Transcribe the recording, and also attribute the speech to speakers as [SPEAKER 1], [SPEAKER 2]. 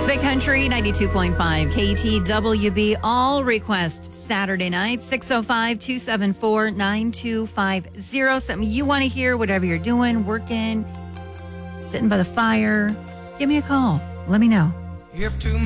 [SPEAKER 1] Big Country 92.5 KTWB. All requests Saturday night 605-274-9250. Something you want to hear, whatever you're doing, working, sitting by the fire. Give me a call. Let me know.
[SPEAKER 2] If tomorrow